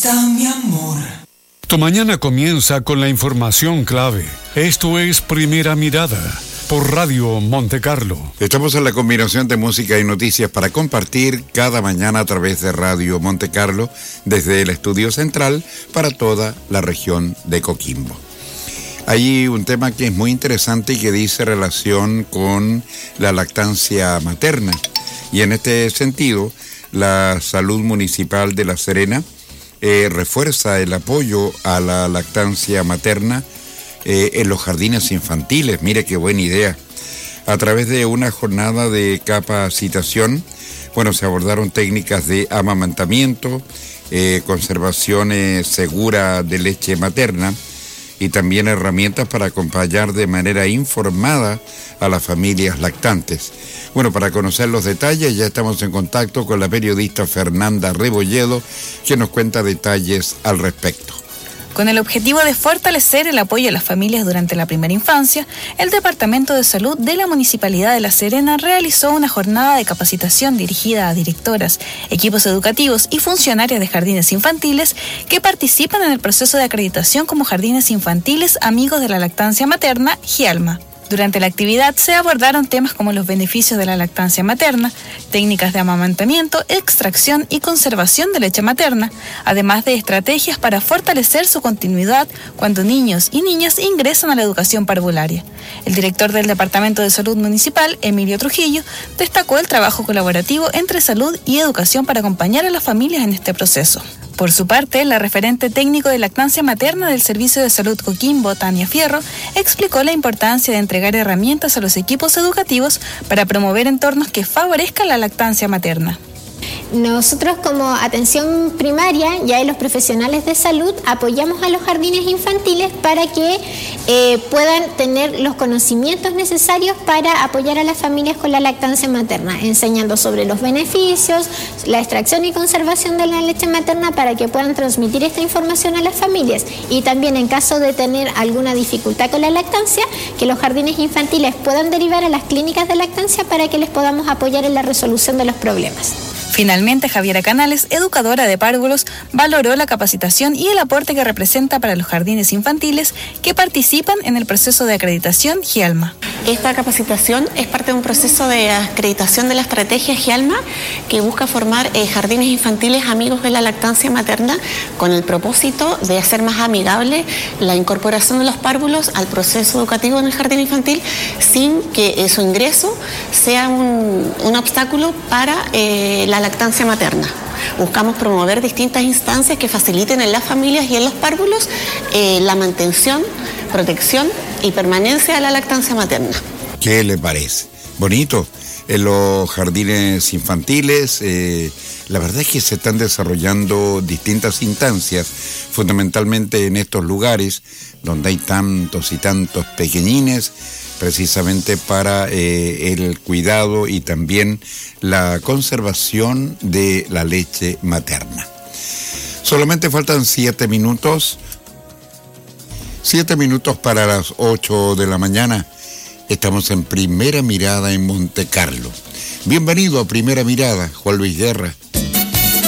está mi amor? Tu mañana comienza con la información clave. Esto es Primera Mirada por Radio Monte Carlo. Estamos en la combinación de música y noticias para compartir cada mañana a través de Radio Monte Carlo desde el estudio central para toda la región de Coquimbo. Hay un tema que es muy interesante y que dice relación con la lactancia materna. Y en este sentido, la Salud Municipal de La Serena refuerza el apoyo a la lactancia materna en los jardines infantiles. Mire qué buena idea. A través de una jornada de capacitación, se abordaron técnicas de amamantamiento, conservación segura de leche materna y también herramientas para acompañar de manera informada a las familias lactantes. Para conocer los detalles ya estamos en contacto con la periodista Fernanda Rebolledo, que nos cuenta detalles al respecto. Con el objetivo de fortalecer el apoyo a las familias durante la primera infancia, el Departamento de Salud de la Municipalidad de La Serena realizó una jornada de capacitación dirigida a directoras, equipos educativos y funcionarias de jardines infantiles que participan en el proceso de acreditación como jardines infantiles amigos de la lactancia materna, GIALMA. Durante la actividad se abordaron temas como los beneficios de la lactancia materna, técnicas de amamantamiento, extracción y conservación de leche materna, además de estrategias para fortalecer su continuidad cuando niños y niñas ingresan a la educación parvularia. El director del Departamento de Salud Municipal, Emilio Trujillo, destacó el trabajo colaborativo entre salud y educación para acompañar a las familias en este proceso. Por su parte, la referente técnico de lactancia materna del Servicio de Salud Coquimbo, Tania Fierro, explicó la importancia de entregar herramientas a los equipos educativos para promover entornos que favorezcan la lactancia materna. Nosotros como atención primaria, ya de los profesionales de salud, apoyamos a los jardines infantiles para que puedan tener los conocimientos necesarios para apoyar a las familias con la lactancia materna, enseñando sobre los beneficios, la extracción y conservación de la leche materna para que puedan transmitir esta información a las familias. Y también en caso de tener alguna dificultad con la lactancia, que los jardines infantiles puedan derivar a las clínicas de lactancia para que les podamos apoyar en la resolución de los problemas. Finalmente, Javiera Canales, educadora de párvulos, valoró la capacitación y el aporte que representa para los jardines infantiles que participan en el proceso de acreditación GIALMA. Esta capacitación es parte de un proceso de acreditación de la estrategia GIALMA que busca formar jardines infantiles amigos de la lactancia materna con el propósito de hacer más amigable la incorporación de los párvulos al proceso educativo en el jardín infantil sin que su ingreso sea un obstáculo para la lactancia materna. Buscamos promover distintas instancias que faciliten en las familias y en los párvulos la mantención, protección y permanencia de la lactancia materna. ¿Qué le parece? Bonito. En los jardines infantiles, la verdad es que se están desarrollando distintas instancias, fundamentalmente en estos lugares donde hay tantos y tantos pequeñines, precisamente para el cuidado y también la conservación de la leche materna. Solamente faltan 7 minutos. 7 minutos para las 8 de la mañana. Estamos en Primera Mirada en Monte Carlo. Bienvenido a Primera Mirada, Juan Luis Guerra.